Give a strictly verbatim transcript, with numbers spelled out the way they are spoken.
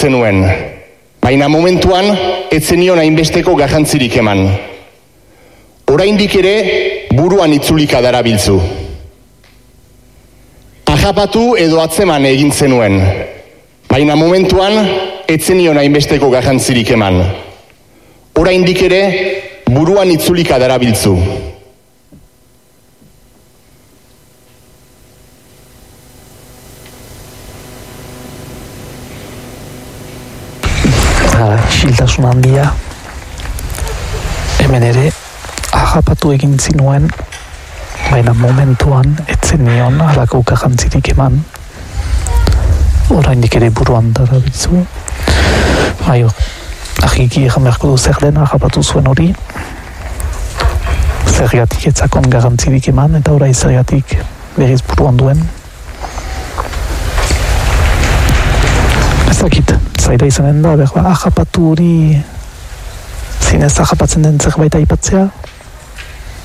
zenuen, baina momentuan ez zenion hainbesteko garrantzirik eman. Oraindik ere buruan itzulika darabiltzu. Ahapatu edo atzeman egin zenuen, baina momentuan ez zenion hainbesteko garrantzirik eman. Oraindik ere buruan itzulika darabiltzu. Isiltasun handia, hemen ere ahapatu egin zinuen, baina momentuan etzen nion halako garrantzirik eman. Oraindik ere buruan darabiltzu. Baina, argiki egan beharko du zer den ahapatu zuen hori. Zergatik etzakon garrantzirik eman, eta orai zergatik berriz buruan duen. Ez dakit, zaila izanen da, berba, ahapatu hori zinez ahapatzen den zerbait aipatzea.